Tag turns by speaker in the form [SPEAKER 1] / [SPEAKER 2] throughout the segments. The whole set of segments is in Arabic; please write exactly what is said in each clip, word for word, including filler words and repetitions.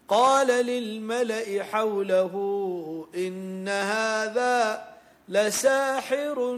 [SPEAKER 1] قال للملأ حوله إن هذا لساحر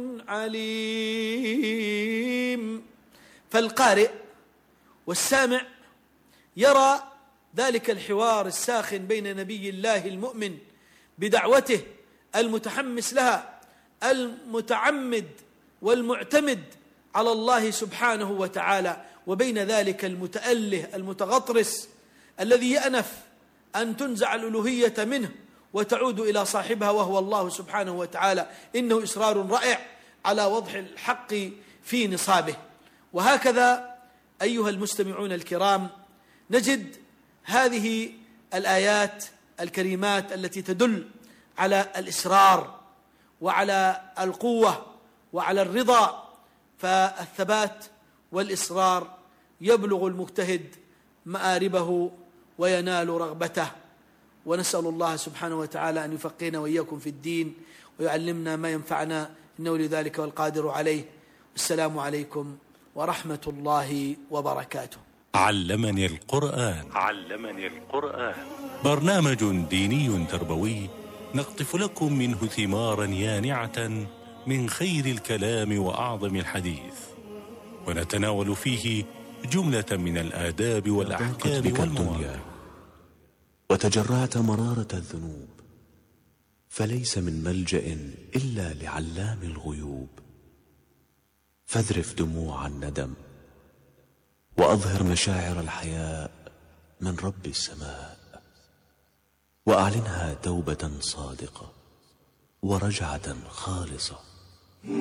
[SPEAKER 1] عليم. فالقارئ والسامع يرى ذلك الحوار الساخن بين نبي الله المؤمن بدعوته المتحمس لها المتعمد والمعتمد على الله سبحانه وتعالى، وبين ذلك المتأله المتغطرس الذي يأنف أن تنزع الألوهية منه وتعود إلى صاحبها وهو الله سبحانه وتعالى. إنه إصرار رائع على وضح الحق في نصابه. وهكذا أيها المستمعون الكرام نجد هذه الآيات الكريمات التي تدل على الإصرار وعلى القوة وعلى الرضا. فالثبات والإصرار يبلغ المجتهد مآربه وينال رغبته. ونسأل الله سبحانه وتعالى أن يفقهنا وإياكم في الدين ويعلمنا ما ينفعنا إنه لذلك والقادر عليه. السلام عليكم ورحمة الله وبركاته.
[SPEAKER 2] علمني القرآن.
[SPEAKER 3] علمني القرآن
[SPEAKER 2] برنامج ديني تربوي نقطف لكم منه ثمارا يانعة من خير الكلام وأعظم الحديث، ونتناول فيه جملة من الآداب والأحكام والمواقف.
[SPEAKER 4] وتجرعت مرارة الذنوب، فليس من ملجأ إلا لعلام الغيوب. فاذرف دموع الندم وأظهر مشاعر الحياء من رب السماء، وأعلنها توبة صادقة ورجعة خالصة.